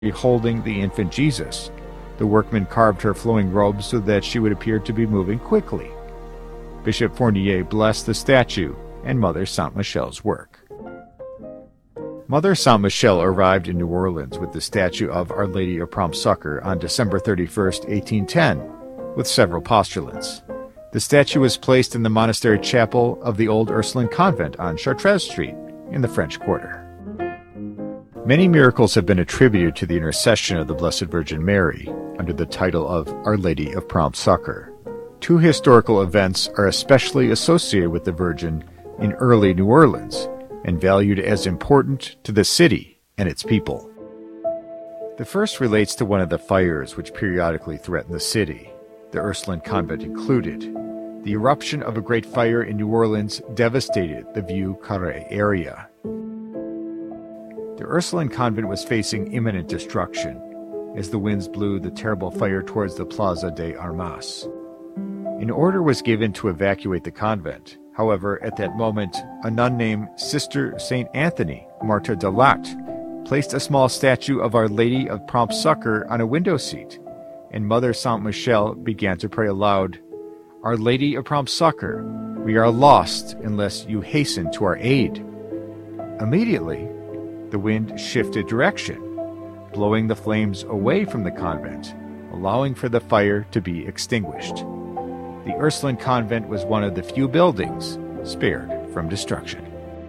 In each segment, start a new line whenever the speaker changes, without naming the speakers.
holding the infant Jesus. The workmen carved her flowing robes so that she would appear to be moving quickly. Bishop Fournier blessed the statue and Mother Saint Michel's work. Mother Saint Michel arrived in New Orleans with the statue of Our Lady of Prompt Succor on December 31, 1810, with several postulants. The statue was placed in the monastery chapel of the old Ursuline convent on Chartres Street in the French Quarter. Many miracles have been attributed to the intercession of the Blessed Virgin Mary under the title of Our Lady of Prompt Succor. Two historical events are especially associated with the Virgin in early New Orleans and valued as important to the city and its people. The first relates to one of the fires which periodically threaten the city, the Ursuline convent included. The eruption of a great fire in New Orleans devastated the Vieux Carré area. The Ursuline convent was facing imminent destruction as the winds blew the terrible fire towards the Plaza des Armas. An order was given to evacuate the convent. However, at that moment, a nun named Sister St. Anthony, Martha de Latte, placed a small statue of Our Lady of Prompt Succor on a window seat, and Mother Saint Michel began to pray aloud, Our Lady of Prompt Succor, we are lost unless you hasten to our aid. Immediately, the wind shifted direction, blowing the flames away from the convent, allowing for the fire to be extinguished. The Ursuline convent was one of the few buildings spared from destruction.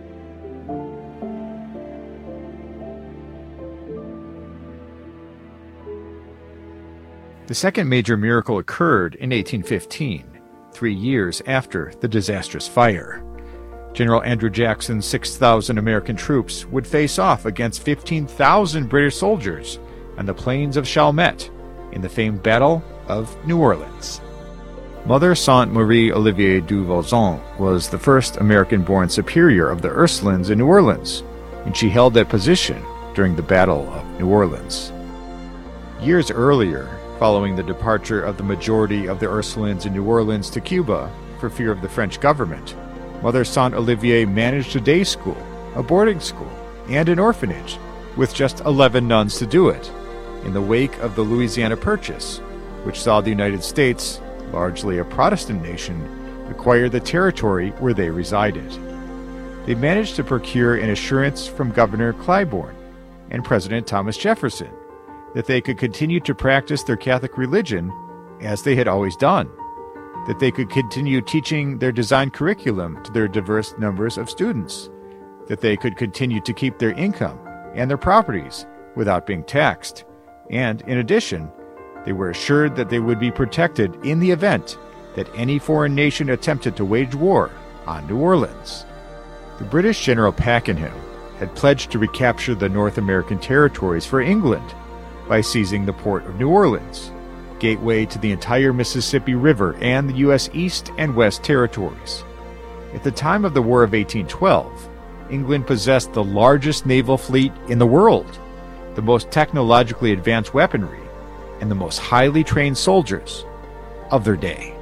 The second major miracle occurred in 1815, 3 years after the disastrous fire. General Andrew Jackson's 6,000 American troops would face off against 15,000 British soldiers on the plains of Chalmette in the famed Battle of New Orleans. Mother Sainte Marie Olivier du Vauzon was the first American-born superior of the Ursulines in New Orleans, and she held that position during the Battle of New Orleans. Years earlier, following the departure of the majority of the Ursulines in New Orleans to Cuba for fear of the French government, Mother Saint Olivier managed a day school, a boarding school, and an orphanage, with just 11 nuns to do it, in the wake of the Louisiana Purchase, which saw the United States, largely a Protestant nation, acquire the territory where they resided. They managed to procure an assurance from Governor Claiborne and President Thomas Jefferson that they could continue to practice their Catholic religion as they had always done, that they could continue teaching their design curriculum to their diverse numbers of students, that they could continue to keep their income and their properties without being taxed, and, in addition, they were assured that they would be protected in the event that any foreign nation attempted to wage war on New Orleans. The British General Pakenham had pledged to recapture the North American territories for England by seizing the port of New Orleans, gateway to the entire Mississippi River and the U.S. East and West territories. At the time of the War of 1812, England possessed the largest naval fleet in the world, the most technologically advanced weaponry, and the most highly trained soldiers of their day.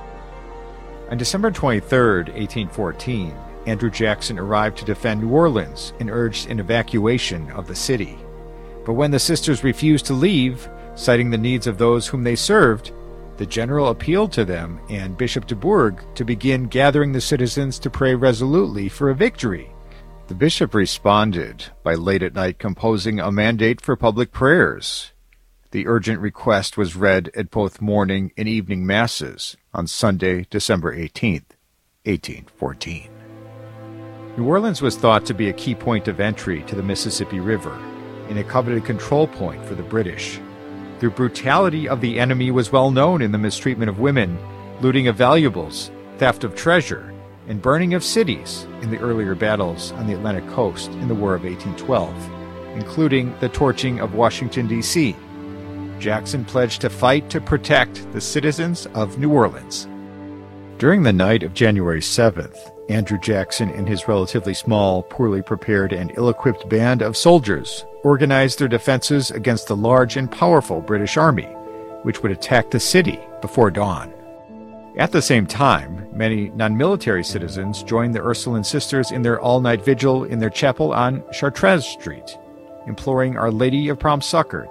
On December 23, 1814, Andrew Jackson arrived to defend New Orleans and urged an evacuation of the city. But when the sisters refused to leave, citing the needs of those whom they served, the general appealed to them and Bishop de Bourgh to begin gathering the citizens to pray resolutely for a victory. The bishop responded by late at night composing a mandate for public prayers. The urgent request was read at both morning and evening masses on Sunday, December 18, 1814. New Orleans was thought to be a key point of entry to the Mississippi River and a coveted control point for the British. The brutality of the enemy was well known in the mistreatment of women, looting of valuables, theft of treasure, and burning of cities in the earlier battles on the Atlantic coast in the War of 1812, including the torching of Washington, D.C. Jackson pledged to fight to protect the citizens of New Orleans. During the night of January 7th, Andrew Jackson and his relatively small, poorly prepared, and ill-equipped band of soldiers organized their defenses against the large and powerful British army, which would attack the city before dawn. At the same time, many non-military citizens joined the Ursuline sisters in their all-night vigil in their chapel on Chartres Street. imploring Our Lady of Prompt Succor